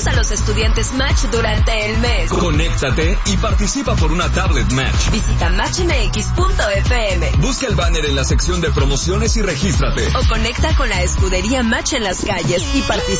Apoyamos a los estudiantes Match durante el mes. Conéctate y participa por una tablet Match. Visita matchmx.fm. Busca el banner en la sección de promociones y regístrate. O conecta con la escudería Match en las calles y participa